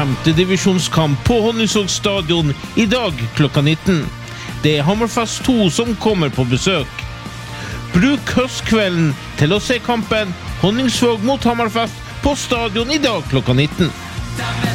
femte divisjonskamp på Honningsvåg stadion I dag klokka 19. Det Hammerfest 2 som kommer på besøk. Bruk høstkvelden til å se kampen Honningsvåg mot Hammerfest på stadion I dag klokka 19.